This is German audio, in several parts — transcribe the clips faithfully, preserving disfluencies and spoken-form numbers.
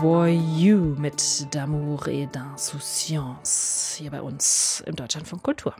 Voyou mit D'amour et d'insouciance hier bei uns im Deutschlandfunk Kultur.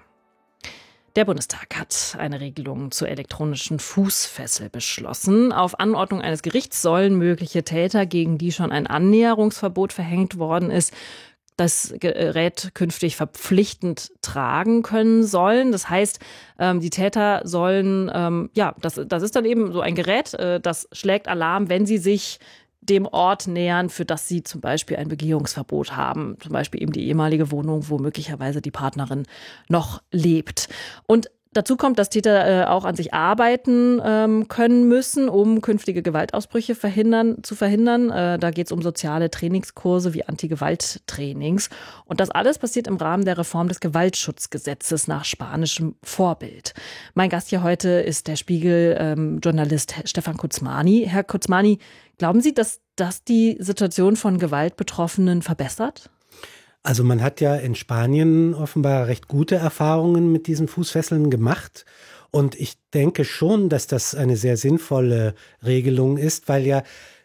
Der Bundestag hat eine Regelung zur elektronischen Fußfessel beschlossen. Auf Anordnung eines Gerichts sollen mögliche Täter, gegen die schon ein Annäherungsverbot verhängt worden ist, das Gerät künftig verpflichtend tragen können sollen. Das heißt, die Täter sollen, ja, das, das ist dann eben so ein Gerät, das schlägt Alarm, wenn sie sich dem Ort nähern, für das sie zum Beispiel ein Begehungsverbot haben. Zum Beispiel eben die ehemalige Wohnung, wo möglicherweise die Partnerin noch lebt. Und dazu kommt, dass Täter äh, auch an sich arbeiten ähm, können müssen, um künftige Gewaltausbrüche verhindern, zu verhindern. Äh, da geht es um soziale Trainingskurse wie Anti-Gewalt-Trainings. Und das alles passiert im Rahmen der Reform des Gewaltschutzgesetzes nach spanischem Vorbild. Mein Gast hier heute ist der Spiegel-Journalist ähm, Stefan Kuczmany. Herr Kuczmany, glauben Sie, dass das die Situation von Gewaltbetroffenen verbessert? Also man hat ja in Spanien offenbar recht gute Erfahrungen mit diesen Fußfesseln gemacht. Und ich denke schon, dass das eine sehr sinnvolle Regelung ist, weil ja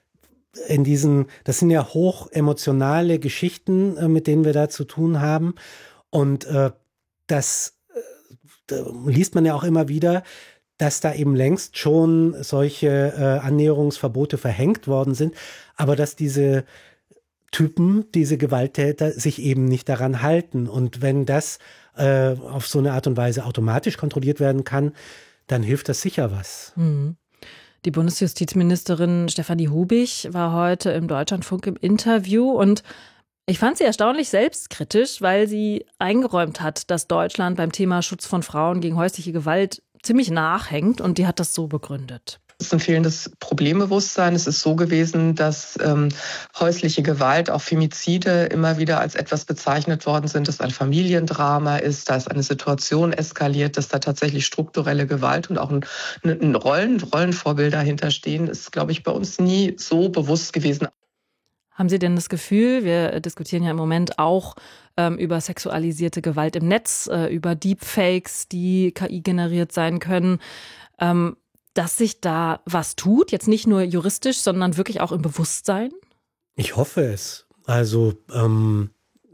in diesen, das sind ja hoch emotionale Geschichten, mit denen wir da zu tun haben. Und äh, das äh, liest man ja auch immer wieder, dass da eben längst schon solche äh, Annäherungsverbote verhängt worden sind, aber dass diese Typen, diese Gewalttäter, sich eben nicht daran halten. Und wenn das äh, auf so eine Art und Weise automatisch kontrolliert werden kann, dann hilft das sicher was. Mhm. Die Bundesjustizministerin Stefanie Hubich war heute im Deutschlandfunk im Interview und ich fand sie erstaunlich selbstkritisch, weil sie eingeräumt hat, dass Deutschland beim Thema Schutz von Frauen gegen häusliche Gewalt ziemlich nachhängt und die hat das so begründet. Es ist ein fehlendes Problembewusstsein. Es ist so gewesen, dass ähm, häusliche Gewalt, auch Femizide, immer wieder als etwas bezeichnet worden sind, dass ein Familiendrama ist, da ist eine Situation eskaliert, dass da tatsächlich strukturelle Gewalt und auch ein, ein Rollen, Rollenvorbild dahinter stehen, ist, glaube ich, bei uns nie so bewusst gewesen. Haben Sie denn das Gefühl, wir diskutieren ja im Moment auch ähm, über sexualisierte Gewalt im Netz, äh, über Deepfakes, die K I generiert sein können, ähm, dass sich da was tut, jetzt nicht nur juristisch, sondern wirklich auch im Bewusstsein? Ich hoffe es. Also ähm,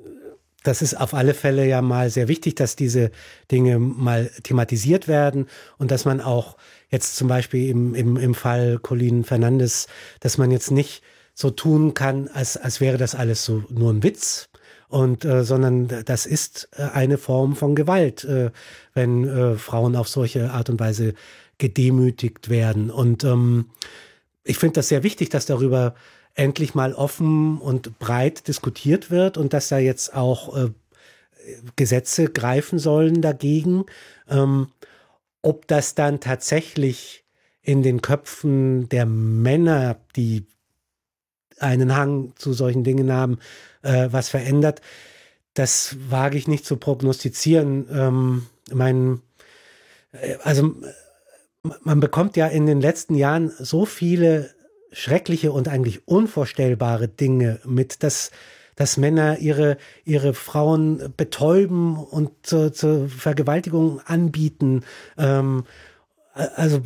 das ist auf alle Fälle ja mal sehr wichtig, dass diese Dinge mal thematisiert werden und dass man auch jetzt zum Beispiel im, im, im Fall Colin Fernandes, dass man jetzt nicht so tun kann, als, als wäre das alles so nur ein Witz. Und äh, sondern das ist äh, eine Form von Gewalt, äh, wenn äh, Frauen auf solche Art und Weise gedemütigt werden. Und ähm, ich finde das sehr wichtig, dass darüber endlich mal offen und breit diskutiert wird und dass da jetzt auch äh, Gesetze greifen sollen dagegen. Ähm, ob das dann tatsächlich in den Köpfen der Männer, die einen Hang zu solchen Dingen haben, äh, was verändert, das wage ich nicht zu prognostizieren. Ähm, mein, äh, also man bekommt ja in den letzten Jahren so viele schreckliche und eigentlich unvorstellbare Dinge mit, dass, dass Männer ihre, ihre Frauen betäuben und zur, zur Vergewaltigung anbieten. Ähm, also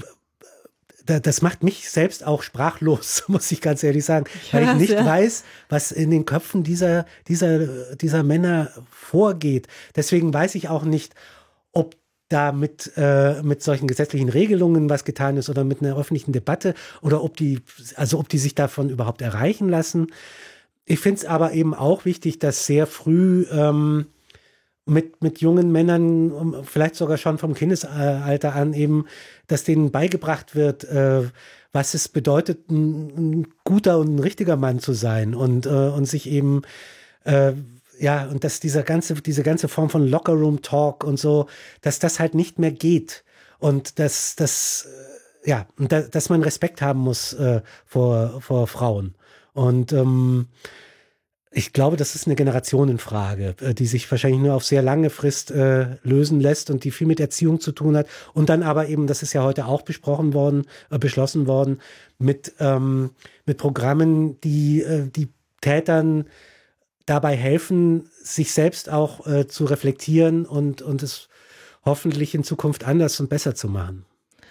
das macht mich selbst auch sprachlos, muss ich ganz ehrlich sagen, weil ich nicht ja. weiß, was in den Köpfen dieser, dieser, dieser Männer vorgeht. Deswegen weiß ich auch nicht, ob da mit, äh, mit solchen gesetzlichen Regelungen was getan ist oder mit einer öffentlichen Debatte oder ob die, also ob die sich davon überhaupt erreichen lassen. Ich finde es aber eben auch wichtig, dass sehr früh ähm, mit, mit jungen Männern, vielleicht sogar schon vom Kindesalter an eben, dass denen beigebracht wird, äh, was es bedeutet, ein, ein guter und ein richtiger Mann zu sein und, äh, und sich eben, äh, ja, und dass dieser ganze, diese ganze Form von Lockerroom-Talk und so, dass das halt nicht mehr geht und dass, dass, ja, und da, dass man Respekt haben muss äh, vor, vor Frauen. Und ähm, ich glaube, das ist eine Generationenfrage, die sich wahrscheinlich nur auf sehr lange Frist äh, lösen lässt und die viel mit Erziehung zu tun hat. Und dann aber eben, das ist ja heute auch besprochen worden, äh, beschlossen worden, mit, ähm, mit Programmen, die äh, die Tätern dabei helfen, sich selbst auch äh, zu reflektieren und, und es hoffentlich in Zukunft anders und besser zu machen.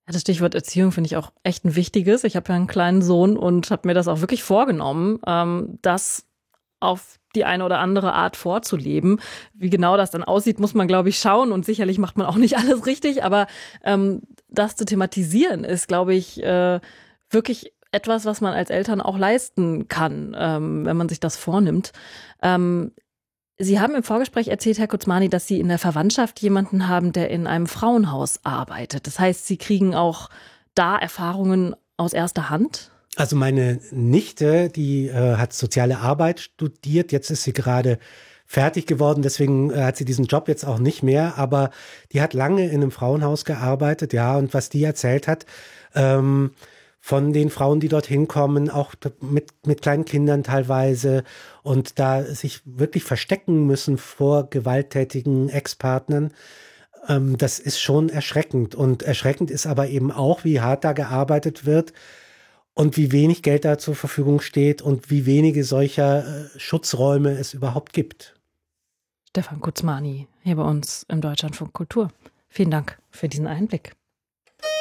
Ja, das Stichwort Erziehung finde ich auch echt ein wichtiges. Ich habe ja einen kleinen Sohn und habe mir das auch wirklich vorgenommen, ähm, das auf die eine oder andere Art vorzuleben. Wie genau das dann aussieht, muss man, glaube ich, schauen. Und sicherlich macht man auch nicht alles richtig. Aber ähm, das zu thematisieren ist, glaube ich, äh, wirklich etwas, was man als Eltern auch leisten kann, ähm, wenn man sich das vornimmt. Ähm, Sie haben im Vorgespräch erzählt, Herr Kutzmani, dass Sie in der Verwandtschaft jemanden haben, der in einem Frauenhaus arbeitet. Das heißt, Sie kriegen auch da Erfahrungen aus erster Hand? Also meine Nichte, die äh, hat soziale Arbeit studiert, jetzt ist sie gerade fertig geworden, deswegen äh, hat sie diesen Job jetzt auch nicht mehr, aber die hat lange in einem Frauenhaus gearbeitet, ja, und was die erzählt hat, ähm, von den Frauen, die dorthin kommen, auch mit, mit kleinen Kindern teilweise und da sich wirklich verstecken müssen vor gewalttätigen Ex-Partnern, ähm, das ist schon erschreckend. Und erschreckend ist aber eben auch, wie hart da gearbeitet wird und wie wenig Geld da zur Verfügung steht und wie wenige solcher äh, Schutzräume es überhaupt gibt. Stefan Kutzmani, hier bei uns im Deutschlandfunk Kultur. Vielen Dank für diesen Einblick.